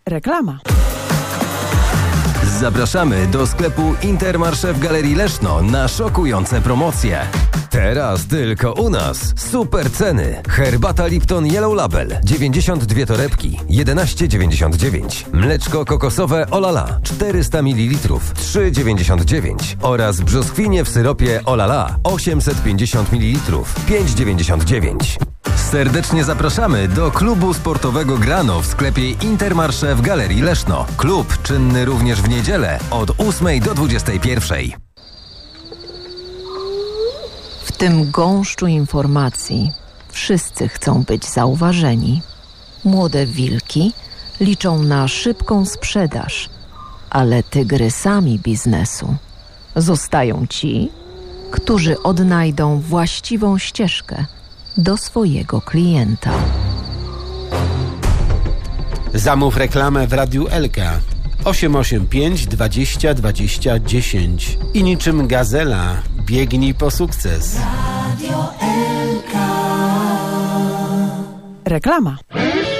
Reklama. Zapraszamy do sklepu Intermarché w Galerii Leszno na szokujące promocje. Teraz tylko u nas super ceny. Herbata Lipton Yellow Label 92 torebki 11,99. Mleczko kokosowe Olala 400 ml 3,99 oraz brzoskwinie w syropie Olala 850 ml 5,99. Serdecznie zapraszamy do klubu sportowego Grano w sklepie Intermarché w Galerii Leszno. Klub czynny również w niedzielę od 8 do 21. W tym gąszczu informacji wszyscy chcą być zauważeni. Młode wilki liczą na szybką sprzedaż, ale tygrysami biznesu zostają ci, którzy odnajdą właściwą ścieżkę do swojego klienta. Zamów reklamę w Radiu Elka 885 20 20 10 i niczym gazela biegnij po sukces. Reklama.